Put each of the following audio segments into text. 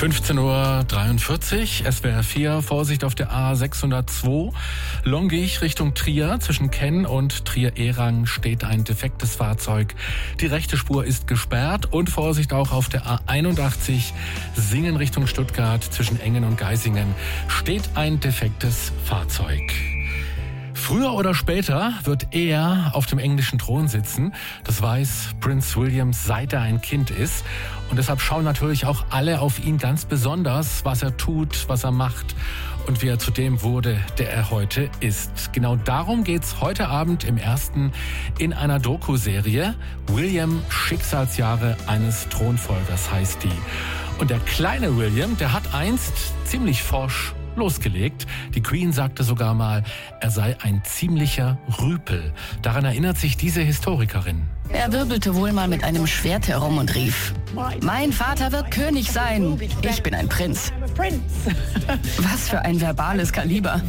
15:43 Uhr, SWR 4, Vorsicht auf der A602, Longich Richtung Trier. Zwischen Kenn und Trier-Erang steht ein defektes Fahrzeug. Die rechte Spur ist gesperrt und Vorsicht auch auf der A81, Singen Richtung Stuttgart. Zwischen Engen und Geisingen steht ein defektes Fahrzeug. Früher oder später wird er auf dem englischen Thron sitzen. Das weiß Prinz William, seit er ein Kind ist. Und deshalb schauen natürlich auch alle auf ihn ganz besonders, was er tut, was er macht und wie er zu dem wurde, der er heute ist. Genau darum geht's heute Abend im Ersten in einer Doku-Serie. William, Schicksalsjahre eines Thronfolgers heißt die. Und der kleine William, der hat einst ziemlich forsch losgelegt. Die Queen sagte sogar mal, er sei ein ziemlicher Rüpel. Daran erinnert sich diese Historikerin. Er wirbelte wohl mal mit einem Schwert herum und rief: Mein Vater wird König sein. Ich bin ein Prinz. Was für ein verbales Kaliber.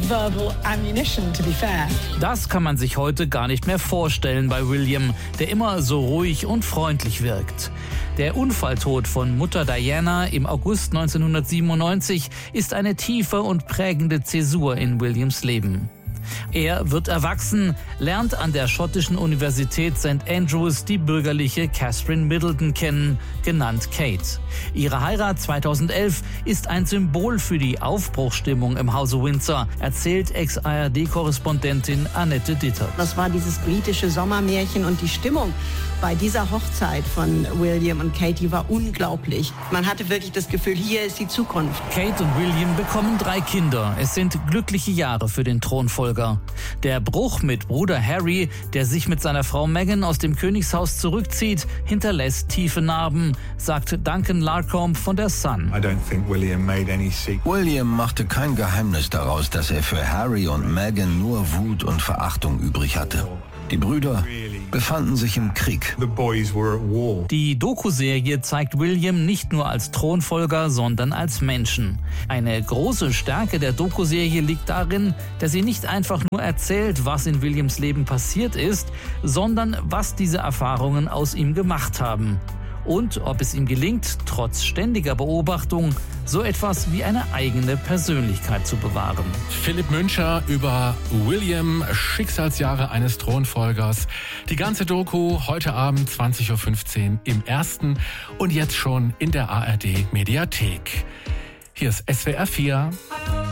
Das kann man sich heute gar nicht mehr vorstellen bei William, der immer so ruhig und freundlich wirkt. Der Unfalltod von Mutter Diana im August 1997 ist eine tiefe und prägende Zäsur in Williams Leben. Er wird erwachsen, lernt an der schottischen Universität St. Andrews die bürgerliche Catherine Middleton kennen, genannt Kate. Ihre Heirat 2011 ist ein Symbol für die Aufbruchsstimmung im Hause Windsor, erzählt Ex-ARD-Korrespondentin Annette Dittert. Das war dieses britische Sommermärchen und die Stimmung bei dieser Hochzeit von William und Kate, die war unglaublich. Man hatte wirklich das Gefühl, hier ist die Zukunft. Kate und William bekommen 3 Kinder. Es sind glückliche Jahre für den Thronfolger. Der Bruch mit Bruder Harry, der sich mit seiner Frau Meghan aus dem Königshaus zurückzieht, hinterlässt tiefe Narben, sagt Duncan Larcombe von der Sun. William machte kein Geheimnis daraus, dass er für Harry und Meghan nur Wut und Verachtung übrig hatte. Die Brüder befanden sich im Krieg. Die Doku-Serie zeigt William nicht nur als Thronfolger, sondern als Menschen. Eine große Stärke der Doku-Serie liegt darin, dass sie nicht einfach nur erzählt, was in Williams Leben passiert ist, sondern was diese Erfahrungen aus ihm gemacht haben. Und ob es ihm gelingt, trotz ständiger Beobachtung, so etwas wie eine eigene Persönlichkeit zu bewahren. Philipp Müncher über William, Schicksalsjahre eines Thronfolgers. Die ganze Doku heute Abend 20:15 Uhr im Ersten und jetzt schon in der ARD Mediathek. Hier ist SWR 4.